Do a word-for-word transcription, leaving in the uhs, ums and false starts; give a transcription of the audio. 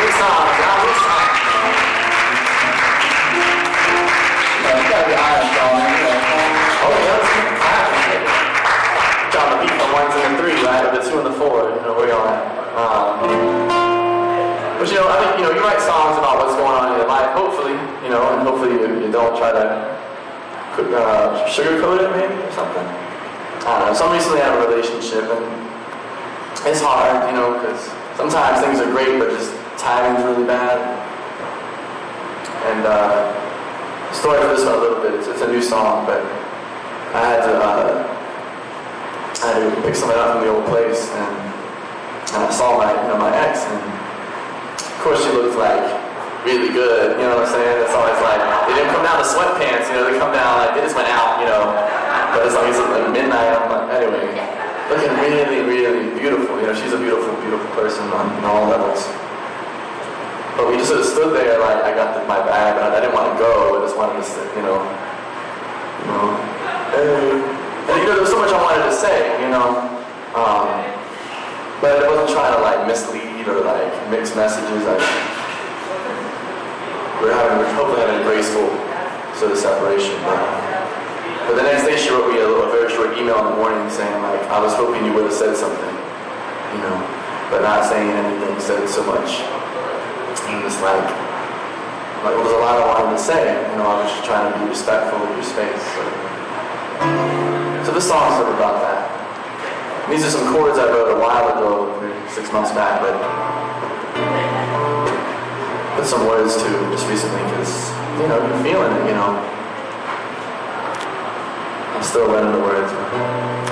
Big songs, y'all, big songs. You know, you gotta be honest, y'all, man. You know, oh, yeah, let's keep it clapping. Y'all the beat the ones and the three, right? Or the two and the four, you know, where y'all at? Um, but, you know, I think, you know, you write songs about what's going on in your life, hopefully, you know, and hopefully you, you don't try to uh, sugarcoat it, maybe, or something. I don't know. Some recently had a relationship, and it's hard, you know, because sometimes things are great, but just timing's really bad. And uh, the story for this one a little bit. It's, it's a new song, but I had to uh, I had to pick somebody up from the old place, and, and I saw my you know my ex, and of course she looked like really good. You know what I'm saying? It's always like they didn't come down to sweatpants. You know, they come down like they just went out. You know, but it's like it's like midnight. I'm like, anyway. Looking really, really beautiful. You know, she's a beautiful, beautiful person on, on all levels. But we just sort of stood there, like I got the, my bag, but I, I didn't want to go. I just wanted to sit, you know, you know, hey. And you know, there was so much I wanted to say, you know, um, but I wasn't trying to like mislead or like mix messages. I, we're having, we're hopefully having a graceful sort of separation. But, But the next day she wrote me a, little, a very short email in the morning saying like, I was hoping you would have said something, you know, but not saying anything, said so much. And it's like, like, well, there's a lot I wanted to say, you know, I was just trying to be respectful of your space. So, so this song's sort of about that. And these are some chords I wrote a while ago, six months back, but put some words to just recently because, you know, you're feeling it, you know. I'm still learning the words.